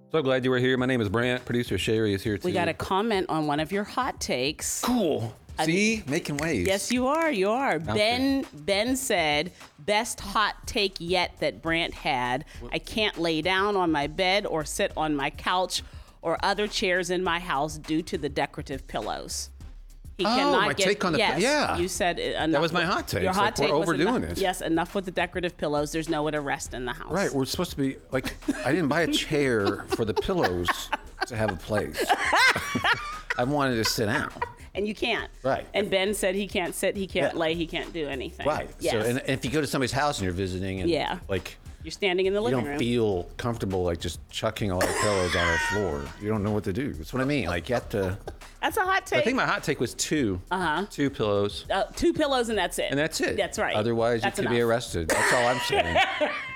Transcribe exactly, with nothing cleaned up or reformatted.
So glad you were here. My name is Brant. Producer Sherry is here too. We got a comment on one of your hot takes. Cool. I See? Making waves. Yes, you are. You are. Out Ben Ben said, best hot take yet that Brant had. I can't lay down on my bed or sit on my couch or other chairs in my house due to the decorative pillows. He Oh, cannot my get, take on the- yes, yeah. you said it, enough That was my with- hot take. Your It's hot like, we're take was overdoing enough, this. Yes, enough with the decorative pillows. There's nowhere to rest in the house. Right. We're supposed to be like, I didn't buy a chair for the pillows to have a place. I wanted to sit down. And you can't. Right. And Ben said he can't sit, he can't Yeah. lay, he can't do anything. Right. Yes. So, and, and if you go to somebody's house and you're visiting and Yeah. like, You're standing in the you living don't room. feel comfortable like just chucking a lot of pillows on the floor. You don't know what to do. That's what I mean. Like you have to. That's a hot take. I think my hot take was two. Uh huh. Two pillows. uh, two pillows and that's it. And that's it. That's right. Otherwise, That's you could be enough. arrested. That's all I'm saying.